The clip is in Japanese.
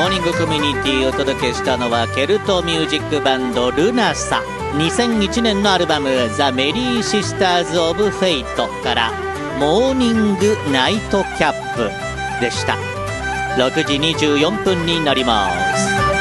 モーニングコミュニティをお届けしたのはケルトミュージックバンドルナサ。2001年のアルバムザ・メリー・シスターズ・オブ・フェイトからモーニング・ナイト・キャップでした。6時24分になります。